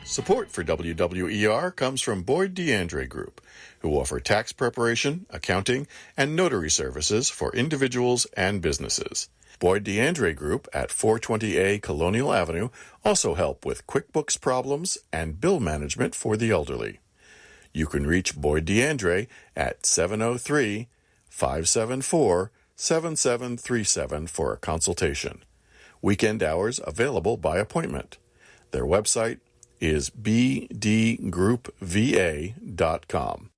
Support for WWER comes from Boyd DeAndre Group, who offer tax preparation, accounting, and notary services for individuals and businesses. Boyd DeAndre Group at 420A Colonial Avenue also help with QuickBooks problems and bill management for the elderly. You can reach Boyd DeAndre at 703-574-7737 for a consultation. Weekend hours available by appointment. Their website is bdgroupva.com.